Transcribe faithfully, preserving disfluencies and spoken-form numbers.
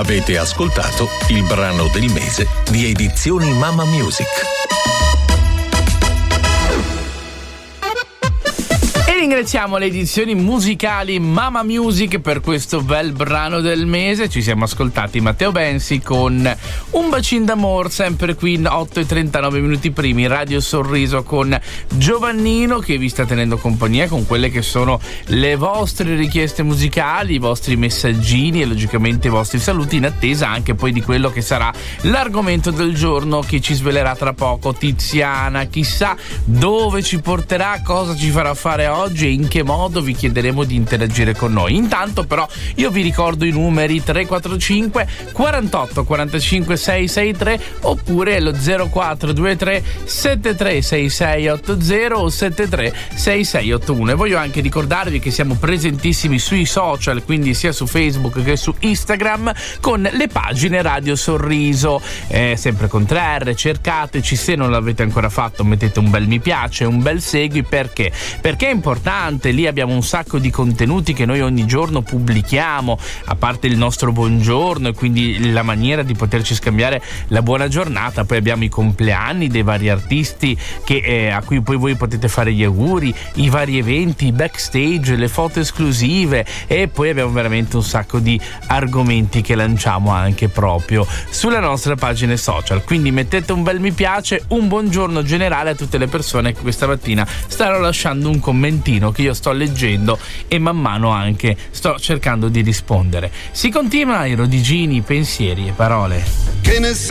Avete ascoltato il brano del mese di Edizioni Mamma Music. Ringraziamo le edizioni musicali Mama Music per questo bel brano del mese. Ci siamo ascoltati Matteo Bensi con Un bacin d'amor, sempre qui in otto e trentanove minuti primi, Radio Sorriso con Giovannino, che vi sta tenendo compagnia con quelle che sono le vostre richieste musicali, i vostri messaggini e logicamente i vostri saluti, in attesa anche poi di quello che sarà l'argomento del giorno che ci svelerà tra poco Tiziana. Chissà dove ci porterà, cosa ci farà fare oggi e in che modo vi chiederemo di interagire con noi. Intanto però io vi ricordo i numeri tre quattro cinque quarantotto quarantacinque seicentosessantatré oppure lo zero quattro due tre sette tre sei sei otto zero o sette tre sei sei otto uno. E voglio anche ricordarvi che siamo presentissimi sui social, quindi sia su Facebook che su Instagram, con le pagine Radio Sorriso, eh, sempre con tre R. Cercateci, se non l'avete ancora fatto mettete un bel mi piace, un bel segui. Perché? Perché è importante. Lì abbiamo un sacco di contenuti che noi ogni giorno pubblichiamo, a parte il nostro buongiorno e quindi la maniera di poterci scambiare la buona giornata. Poi abbiamo i compleanni dei vari artisti che, eh, a cui poi voi potete fare gli auguri, i vari eventi, i backstage, le foto esclusive, e poi abbiamo veramente un sacco di argomenti che lanciamo anche proprio sulle nostre pagine social. Quindi mettete un bel mi piace, un buongiorno generale a tutte le persone che questa mattina stanno lasciando un commentino che io sto leggendo e man mano anche sto cercando di rispondere. Si continua, i rodigini, pensieri e parole. Che ne